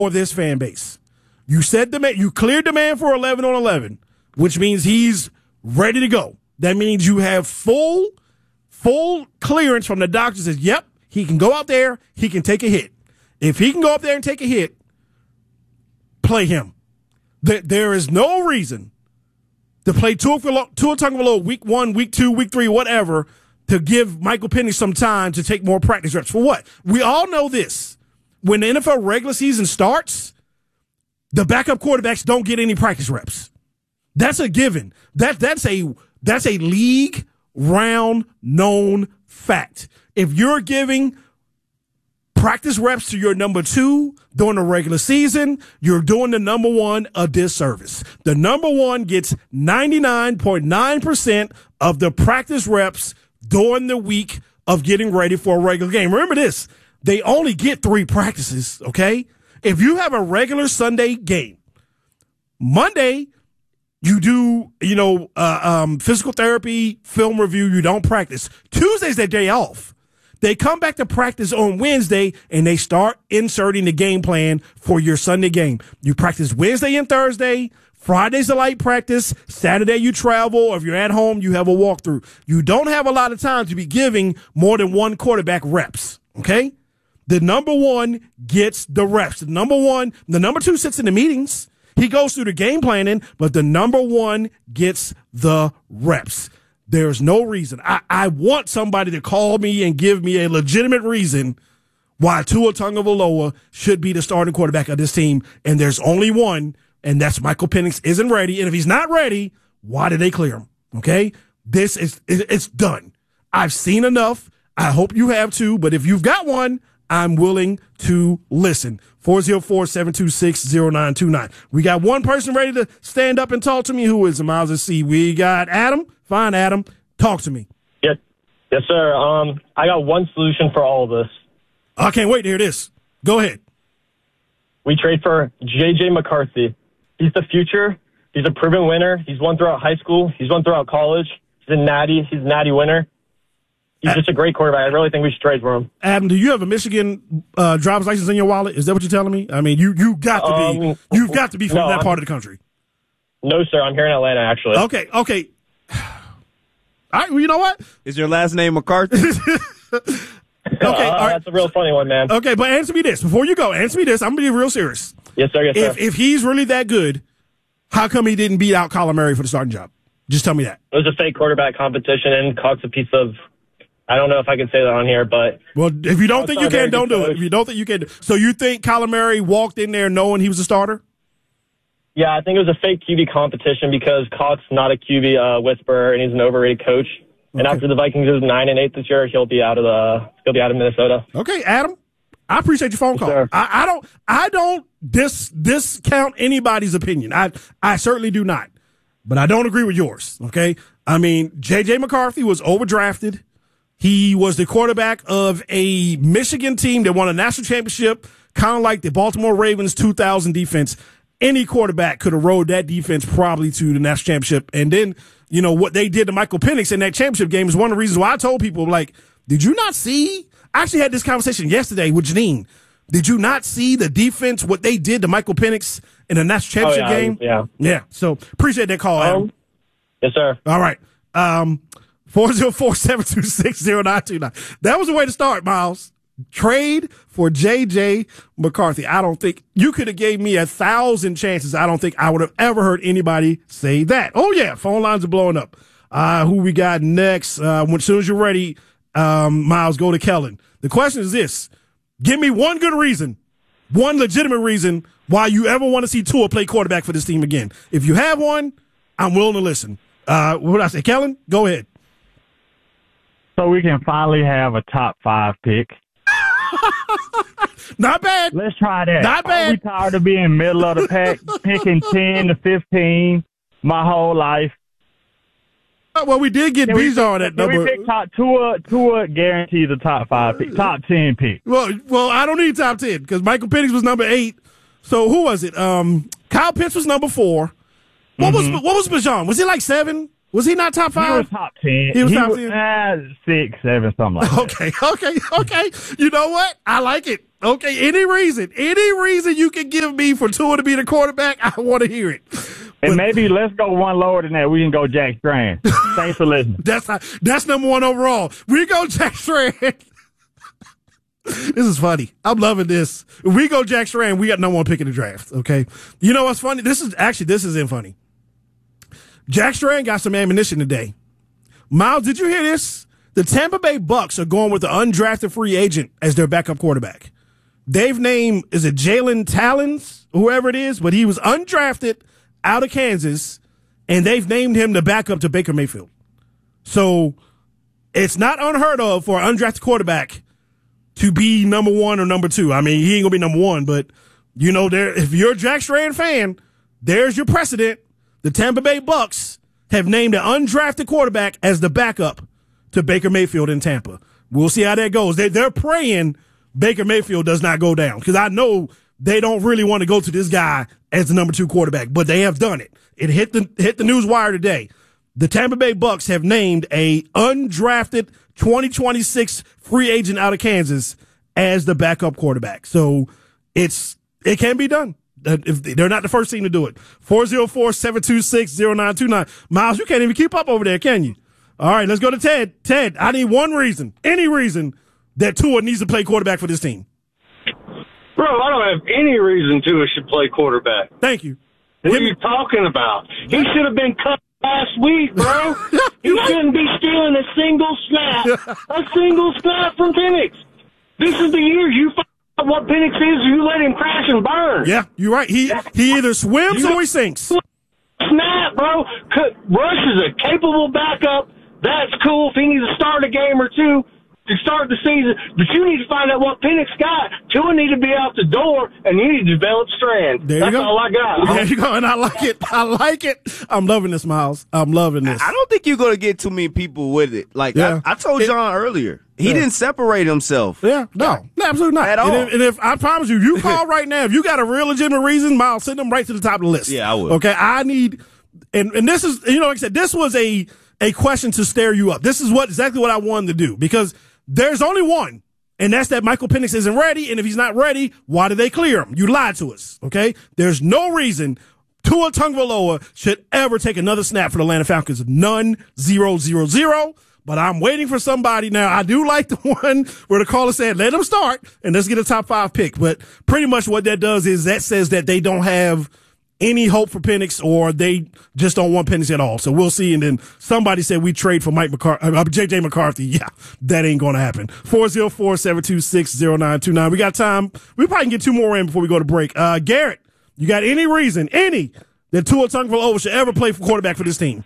for this fan base. You said demand, you cleared demand for 11 on 11, which means he's ready to go. That means you have full clearance from the doctor that says, yep, he can go out there, he can take a hit. If he can go up there and take a hit, play him. There is no reason to play Tua Tagovailoa week 1, week 2, week 3, whatever, to give Michael Penix some time to take more practice reps. For what? We all know this. When the NFL regular season starts, the backup quarterbacks don't get any practice reps. That's a given. That's a league round known fact. If you're giving practice reps to your number 2 during the regular season, you're doing the number 1 a disservice. The number 1 gets 99.9% of the practice reps during the week of getting ready for a regular game. Remember this, they only get 3 practices, okay? If you have a regular Sunday game, Monday, you do, physical therapy, film review, you don't practice. Tuesday's their day off. They come back to practice on Wednesday, and they start inserting the game plan for your Sunday game. You practice Wednesday and Thursday. Friday's a light practice. Saturday you travel, or if you're at home, you have a walkthrough. You don't have a lot of time to be giving more than 1 quarterback reps, okay? The number 1 gets the reps. The number 2 sits in the meetings. He goes through the game planning, but the number 1 gets the reps. There's no reason. I want somebody to call me and give me a legitimate reason why Tua Tagovailoa should be the starting quarterback of this team, and there's only one, and that's Michael Penix isn't ready. And if he's not ready, why did they clear him? Okay? It's done. I've seen enough. I hope you have too, but if you've got one, I'm willing to listen. 404-726-0929. We got one person ready to stand up and talk to me. Who is it, Miles? Let's see. We got Adam. Fine, Adam. Talk to me. Yes, sir. I got one solution for all of this. I can't wait to hear this. Go ahead. We trade for J.J. McCarthy. He's the future. He's a proven winner. He's won throughout high school. He's won throughout college. He's a natty winner. He's just a great quarterback. I really think we should trade for him. Adam, do you have a Michigan driver's license in your wallet? Is that what you're telling me? I mean, you've got to be from that part of the country. No, sir. I'm here in Atlanta, actually. Okay. All right. Well, you know what? Is your last name McCarthy? Okay. All right. That's a real funny one, man. Okay, but answer me this. Before you go, answer me this. I'm going to be real serious. Yes, sir. Yes, sir. If he's really that good, how come he didn't beat out Kyler Murray for the starting job? Just tell me that. It was a fake quarterback competition, and Cox a piece of... I don't know if I can say that on here, but... Well, if you don't think you can, don't do it. If you don't think you can... So you think Kyler Murray walked in there knowing he was a starter? Yeah, I think it was a fake QB competition because Cox not a QB whisperer, and he's an overrated coach. And after the Vikings is 9-8 this year, he'll be out of Minnesota. Okay, Adam, I appreciate your phone call. Sir. I don't discount anybody's opinion. I certainly do not, but I don't agree with yours. Okay, I mean J.J. McCarthy was overdrafted. He was the quarterback of a Michigan team that won a national championship, kind of like the Baltimore Ravens 2000 defense. Any quarterback could have rode that defense probably to the national championship. And then, what they did to Michael Penix in that championship game is one of the reasons why I told people, like, did you not see? I actually had this conversation yesterday with Janine. Did you not see the defense, what they did to Michael Penix in the national championship game? Yeah. So appreciate that call, Adam. Yes, sir. All right. 404-726-0929. That was the way to start, Miles. Trade for J.J. McCarthy. I don't think you could have gave me 1,000 chances. I don't think I would have ever heard anybody say that. Oh, yeah. Phone lines are blowing up. Who we got next? As soon as you're ready, Miles, go to Kellen. The question is this. Give me one good reason, one legitimate reason why you ever want to see Tua play quarterback for this team again. If you have one, I'm willing to listen. What did I say? Kellen, go ahead. So we can finally have a top 5 pick. Not bad. Let's try that. Not bad. We tired of being middle of the pack, picking 10 to 15 my whole life. Well, we did get Bijan at number. We pick Tua guarantees a top 5 pick, top 10 pick. Well, I don't need top 10 because Michael Penix was number 8. So who was it? Kyle Pitts was number 4. What was Bijan? Was he like 7? Was he not top 5? He was top 10. He was top 10? 6, 7, something like that. Okay. You know what? I like it. Okay, any reason you can give me for Tua to be the quarterback, I want to hear it. And maybe let's go one lower than that. We can go Jack Strand. Thanks for listening. That's number one overall. We go Jack Strand. This is funny. I'm loving this. If we go Jack Strand, we got number one pick in the draft. Okay. You know what's funny? This isn't funny. Jack Strand got some ammunition today. Miles, did you hear this? The Tampa Bay Bucks are going with the undrafted free agent as their backup quarterback. They've named, is it Jalen Talons, whoever it is, but he was undrafted out of Kansas, and they've named him the backup to Baker Mayfield. So it's not unheard of for an undrafted quarterback to be number one or number two. I mean, he ain't going to be number one, but, you know, if you're a Jack Strand fan, there's your precedent. The Tampa Bay Bucks have named an undrafted quarterback as the backup to Baker Mayfield in Tampa. We'll see how that goes. They're praying Baker Mayfield does not go down, because I know they don't really want to go to this guy as the number two quarterback, but they have done it. It hit the news wire today. The Tampa Bay Bucks have named a undrafted 2026 free agent out of Kansas as the backup quarterback. So it can be done. If they're not the first team to do it. 404-726-0929. Miles, you can't even keep up over there, can you? All right, let's go to Ted. Ted, I need one reason, any reason, that Tua needs to play quarterback for this team. Bro, I don't have any reason Tua should play quarterback. Thank you. What are you talking about? He should have been cut last week, bro. He shouldn't be stealing a single snap from Penix. This is the year you find out what Penix is, you let him crash and burn. Yeah, you're right. He either swims or he sinks. Snap, bro. Rush is a capable backup. That's cool if he needs to start a game or two to start the season. But you need to find out what Penix got. Tua need to be out the door, and you need to develop Strand. That's all I got. There you go, and I like it. I'm loving this, Miles. I'm loving this. I don't think you're going to get too many people with it. Like, yeah. I told John earlier, he didn't separate himself. Yeah, no, absolutely not. At all. And if I promise you call right now, if you got a real legitimate reason, Miles, send them right to the top of the list. Yeah, I would. Okay, I need, and this is, like I said, this was a question to stir you up. This is exactly what I wanted to do, because there's only one, and that's that Michael Penix isn't ready, and if he's not ready, why did they clear him? You lied to us, okay? There's no reason Tua Tagovailoa should ever take another snap for the Atlanta Falcons. None, 0-0-0. But I'm waiting for somebody. Now, I do like the one where the caller said, let him start, and let's get a top 5 pick. But pretty much what that does is that says that they don't have any hope for Penix, or they just don't want Penix at all. So we'll see. And then somebody said we trade for J.J. McCarthy. Yeah, that ain't going to happen. 404-726-0929. We got time. We probably can get 2 more in before we go to break. Garrett, you got any reason, that Tua Tagovailoa should ever play for quarterback for this team?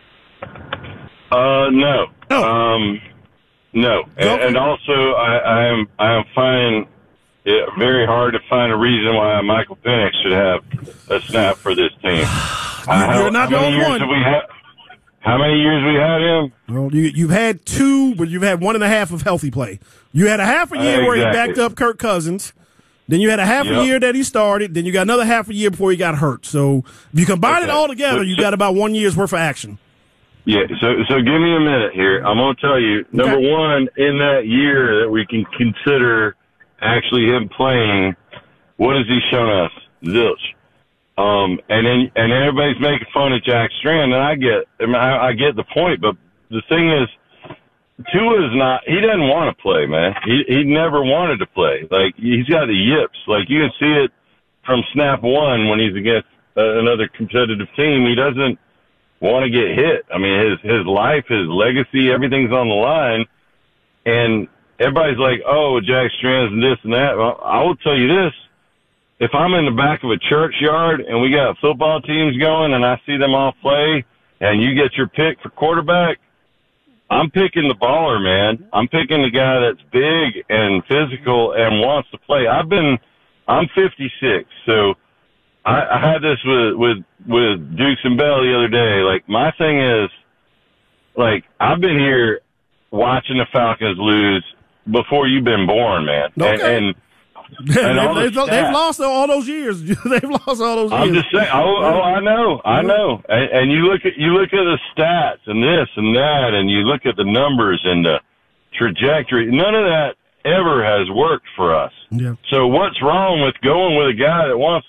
No. Oh. No. And also, I am finding it very hard to find a reason why Michael Penix should have a snap for this team. You're not the only one. How many years we had him? Well, you've had 2, but you've had 1.5 of healthy play. You had a half a year where he backed up Kirk Cousins. Then you had a half a year that he started. Then you got another half a year before he got hurt. So if you combine it all together, you got about 1 year's worth of action. Yeah, so give me a minute here. I'm going to tell you, number one, in that year that we can consider actually him playing, what has he shown us? Zilch. And then everybody's making fun of Jack Strand, and I get the point, but the thing is, Tua is not, he doesn't want to play, man. He never wanted to play. Like, he's got the yips. Like, you can see it from snap one when he's against another competitive team. He doesn't want to get hit. I mean, his life, his legacy, everything's on the line. And everybody's like, oh, Jack Strand's and this and that. Well, I will tell you this. If I'm in the back of a churchyard and we got football teams going and I see them all play and you get your pick for quarterback, I'm picking the baller, man. I'm picking the guy that's big and physical and wants to play. I'm 56, so I had this with Dukes and Bell the other day. Like, my thing is, like, I've been here watching the Falcons lose before you've been born, man. Okay. And they've lost all those years. They've lost all those years. I'm just saying. I know. And you look at the stats and this and that, and you look at the numbers and the trajectory. None of that ever has worked for us. Yeah. So what's wrong with going with a guy that wants